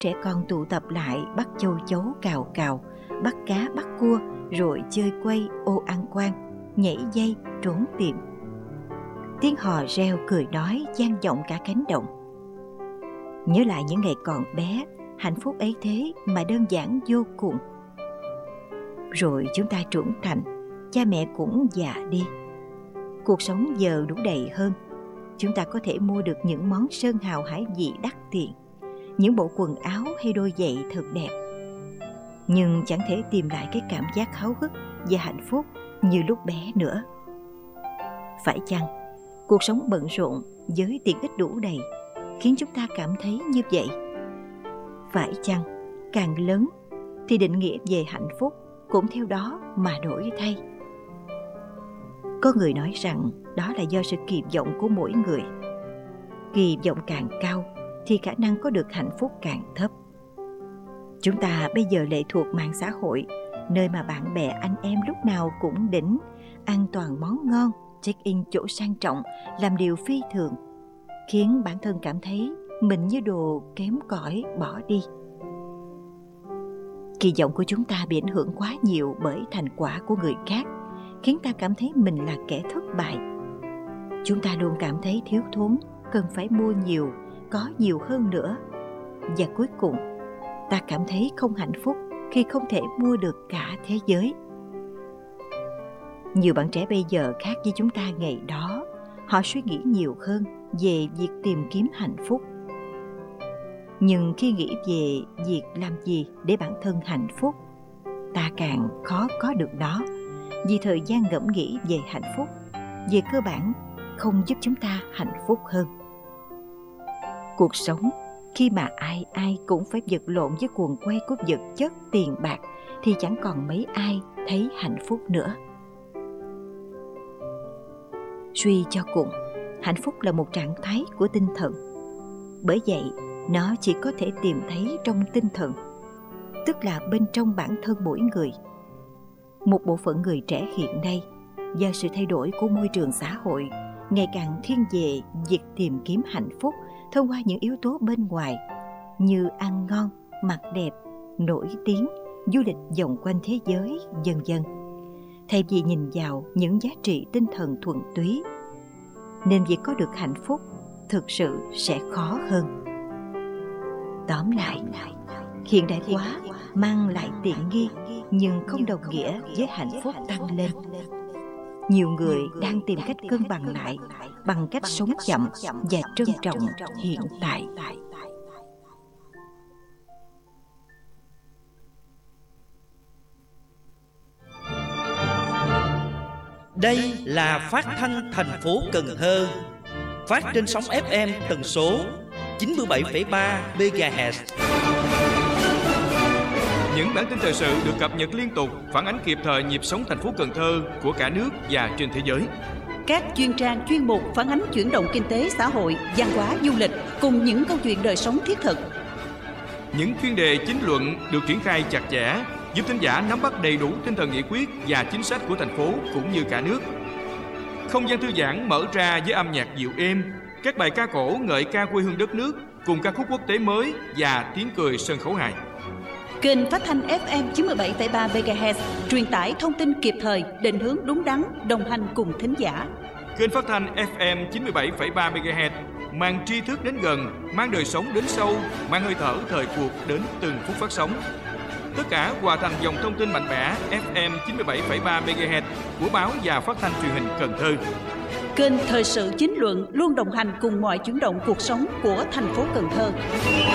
trẻ con tụ tập lại bắt châu chấu cào cào, bắt cá bắt cua, rồi chơi quay ô ăn quan, nhảy dây trốn tìm. Tiếng hò reo cười nói vang vọng cả cánh đồng. Nhớ lại những ngày còn bé, hạnh phúc ấy thế mà đơn giản vô cùng. Rồi chúng ta trưởng thành, cha mẹ cũng già đi. Cuộc sống giờ đủ đầy hơn. Chúng ta có thể mua được những món sơn hào hải vị đắt tiền, những bộ quần áo hay đôi giày thật đẹp. Nhưng chẳng thể tìm lại cái cảm giác háo hức và hạnh phúc như lúc bé nữa. Phải chăng cuộc sống bận rộn với tiện ích đủ đầy khiến chúng ta cảm thấy như vậy? Phải chăng càng lớn thì định nghĩa về hạnh phúc cũng theo đó mà đổi thay? Có người nói rằng đó là do sự kỳ vọng của mỗi người. Kỳ vọng càng cao thì khả năng có được hạnh phúc càng thấp. Chúng ta bây giờ lệ thuộc mạng xã hội, nơi mà bạn bè anh em lúc nào cũng đỉnh, ăn toàn món ngon, check-in chỗ sang trọng, làm điều phi thường, khiến bản thân cảm thấy mình như đồ kém cỏi bỏ đi. Kỳ vọng của chúng ta bị ảnh hưởng quá nhiều bởi thành quả của người khác, khiến ta cảm thấy mình là kẻ thất bại. Chúng ta luôn cảm thấy thiếu thốn, cần phải mua nhiều, có nhiều hơn nữa. Và cuối cùng, ta cảm thấy không hạnh phúc khi không thể mua được cả thế giới. Nhiều bạn trẻ bây giờ khác với chúng ta ngày đó. Họ suy nghĩ nhiều hơn về việc tìm kiếm hạnh phúc. Nhưng khi nghĩ về việc làm gì để bản thân hạnh phúc, ta càng khó có được nó, vì thời gian ngẫm nghĩ về hạnh phúc, về cơ bản, không giúp chúng ta hạnh phúc hơn. Cuộc sống, khi mà ai ai cũng phải vật lộn với guồng quay của vật chất, tiền bạc, thì chẳng còn mấy ai thấy hạnh phúc nữa. Suy cho cùng, hạnh phúc là một trạng thái của tinh thần. Bởi vậy, nó chỉ có thể tìm thấy trong tinh thần, tức là bên trong bản thân mỗi người. Một bộ phận người trẻ hiện nay, do sự thay đổi của môi trường xã hội, ngày càng thiên về việc tìm kiếm hạnh phúc thông qua những yếu tố bên ngoài như ăn ngon, mặc đẹp, nổi tiếng, du lịch vòng quanh thế giới, vân vân, thay vì nhìn vào những giá trị tinh thần thuần túy. Nên việc có được hạnh phúc thực sự sẽ khó hơn. Tóm lại, hiện đại hóa mang lại tiện nghi nhưng không đồng nghĩa với hạnh phúc tăng lên. Nhiều người đang tìm cách cân bằng lại bằng cách sống chậm và trân trọng hiện tại. Đây là phát thanh thành phố Cần Thơ, phát trên sóng FM tần số 97,3 MHz. Những bản tin thời sự được cập nhật liên tục, phản ánh kịp thời nhịp sống thành phố Cần Thơ của cả nước và trên thế giới. Các chuyên trang chuyên mục phản ánh chuyển động kinh tế xã hội, văn hóa du lịch cùng những câu chuyện đời sống thiết thực. Những chuyên đề chính luận được triển khai chặt chẽ, giúp thính giả nắm bắt đầy đủ tinh thần nghị quyết và chính sách của thành phố cũng như cả nước. Không gian thư giãn mở ra với âm nhạc dịu êm, các bài ca cổ ngợi ca quê hương đất nước cùng ca khúc quốc tế mới và tiếng cười sân khấu hài. Kênh phát thanh FM 97,3 MHz truyền tải thông tin kịp thời, định hướng đúng đắn, đồng hành cùng thính giả. Kênh phát thanh FM 97,3 MHz mang tri thức đến gần, mang đời sống đến sâu, mang hơi thở thời cuộc đến từng phút phát sóng. Tất cả hòa thành dòng thông tin mạnh mẽ FM 97,3 MHz của báo và phát thanh truyền hình Cần Thơ. Kênh thời sự chính luận luôn đồng hành cùng mọi chuyển động cuộc sống của thành phố Cần Thơ.